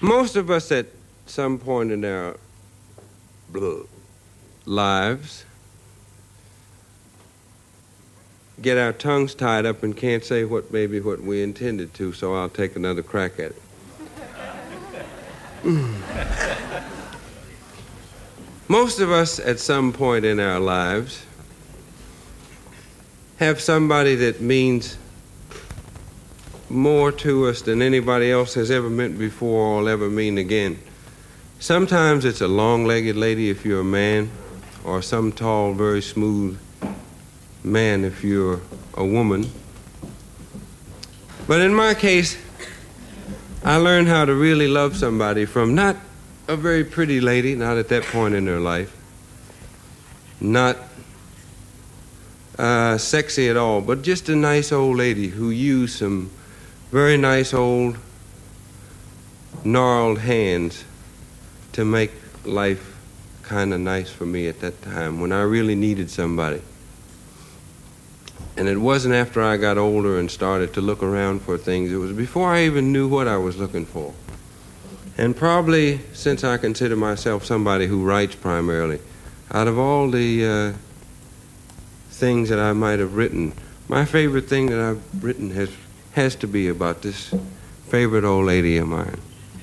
Most of us at some point in our lives get our tongues tied up and can't say what we intended to, so I'll take another crack at it. Most of us at some point in our lives have somebody that means more to us than anybody else has ever meant before or will ever mean again. Sometimes it's a long-legged lady if you're a man, or some tall, very smooth man if you're a woman. But in my case, I learned how to really love somebody from not a very pretty lady, not at that point in her life, not sexy at all, but just a nice old lady who used some very nice old gnarled hands to make life kind of nice for me at that time when I really needed somebody. And it wasn't after I got older and started to look around for things. It was before I even knew what I was looking for. And probably, since I consider myself somebody who writes primarily, out of all the things that I might have written, my favorite thing that I've written has to be about this favorite old lady of mine.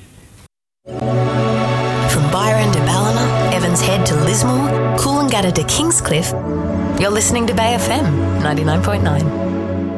From Byron to Ballina, Evans Head to Lismore, Coolangatta to Kingscliff, you're listening to Bay FM 99.9.